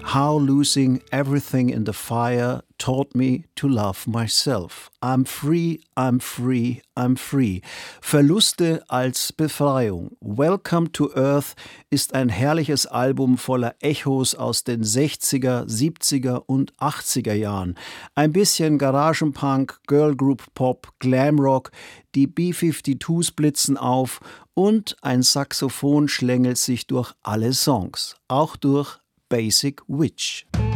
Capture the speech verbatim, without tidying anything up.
How losing everything in the fire taught me to love myself. I'm free, I'm free, I'm free. Verluste als Befreiung. Welcome to Earth ist ein herrliches Album voller Echos aus den sechziger, siebziger und achtziger Jahren. Ein bisschen Garagenpunk, Girlgroup Pop, Glamrock, die B zweiundfünfzigs blitzen auf und ein Saxophon schlängelt sich durch alle Songs, auch durch Basic Witch.